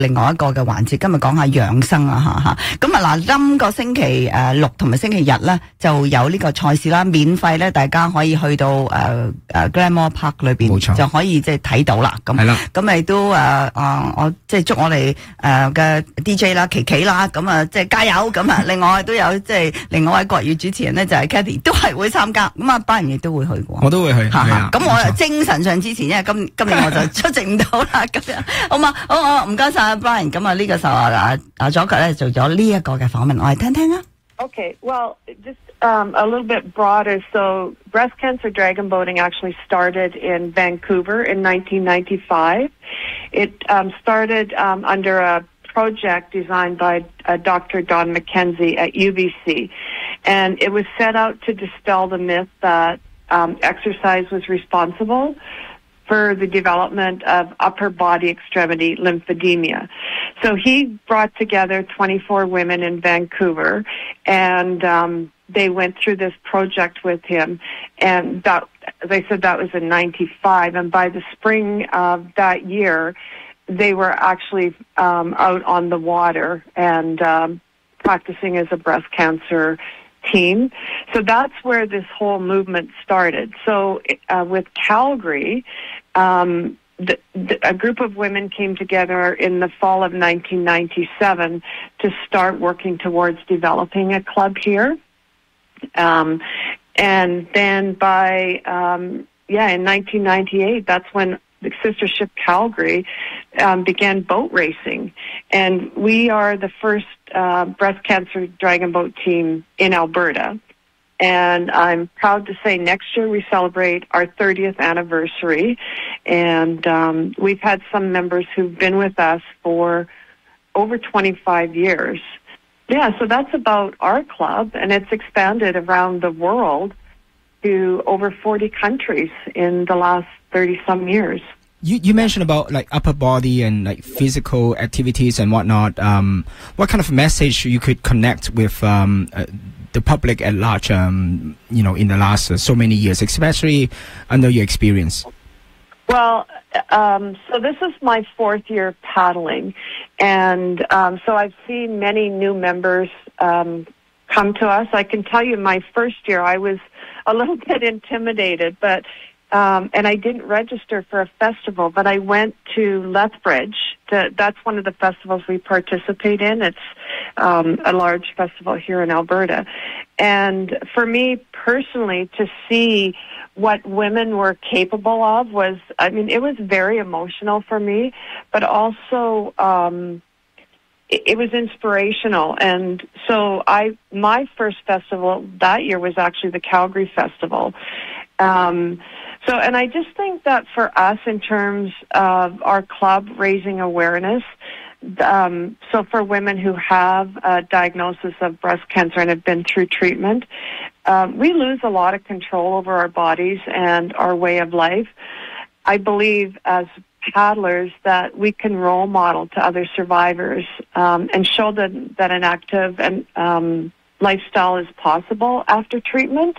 另外一個嘅環節，今日講下養生啊吓。咁啊嗱，今個星期六同埋星期日咧就有呢個賽事啦，免費咧，大家可以去到Glenmore Park 裏邊，冇錯，就可以即係睇到啦。咁係啦，咁亦都我即係祝我哋嘅 DJ 啦、琪琪啦，咁啊即係加油。咁啊，另外都有即係另外一位國語主持人咧，就係 Cathy 都係會參加。咁啊，班人亦都會去嘅。 我都會去。 咁我精神上支持，因為今年我就出席唔到啦。咁樣好嘛？好，唔該晒。Brian， 咁啊呢個時候左腳咧做咗呢一個嘅訪問，我哋聽聽啊。 Okay, well, just a little bit broader. So, breast cancer dragon boating actually started in Vancouver in 1995. It started under a project designed by Dr. Don McKenzie at UBC, and it was set out to dispel the myth that exercise was responsible for the development of upper body extremity lymphedema. So he brought together 24 women in Vancouver, and they went through this project with him. And that, as I said, that was in 95. And by the spring of that year, they were actually out on the water and practicing as a breast cancer team. So that's where this whole movement started. So with Calgary, a group of women came together in the fall of 1997 to start working towards developing a club here. And then by, in 1998, that's when the Sister Ship Calgary began boat racing. And we are the first breast cancer dragon boat team in Alberta. And I'm proud to say next year we celebrate our 30th anniversary. And we've had some members who've been with us for over 25 years. Yeah, so that's about our club, and it's expanded around the world to over 40 countries in the last 30-some years. You mentioned about like upper body and like physical activities and whatnot. What kind of message you could connect with the public at large, in the last so many years, especially under your experience? Well, so this is my 4th year paddling, and so I've seen many new members come to us. I can tell you my first year I was a little bit intimidated, but and I didn't register for a festival, but I went to Lethbridge. That's one of the festivals we participate in. It's a large festival here in Alberta. And for me personally, to see what women were capable of it was very emotional for me, but also it was inspirational. And so my first festival that year was actually the Calgary Festival. And I just think that for us, in terms of our club raising awareness, so for women who have a diagnosis of breast cancer and have been through treatment, we lose a lot of control over our bodies and our way of life. I believe as paddlers that we can role model to other survivors and show them that an active and lifestyle is possible after treatment.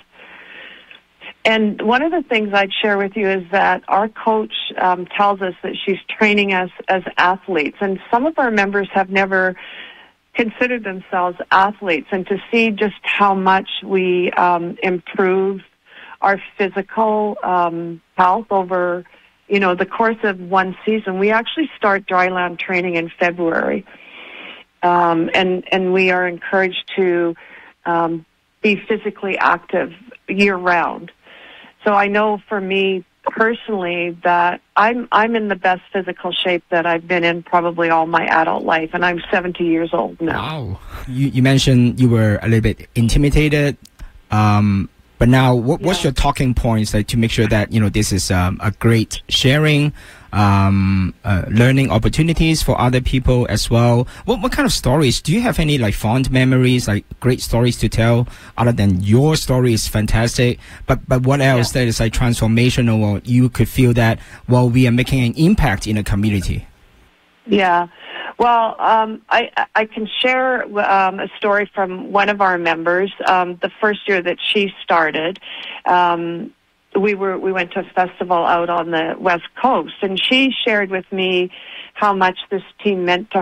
And one of the things I'd share with you is that our coach tells us that she's training us as athletes. And some of our members have never considered themselves athletes. And to see just how much we improve our physical health over, the course of one season. We actually start dryland training in February. And we are encouraged to be physically active year-round. So I know for me personally that I'm in the best physical shape that I've been in probably all my adult life, and I'm 70 years old now. Wow. You mentioned you were a little bit intimidated, but now what's your talking points to make sure that this is a great sharing, learning opportunities for other people as well? What kind of stories do you have? Any fond memories, great stories to tell other than your story is fantastic, but what else that is transformational, or you could feel that we are making an impact in a community? Yeah. Well, I can share a story from one of our members. The first year that she started, we went to a festival out on the West Coast, and she shared with me how much this team meant to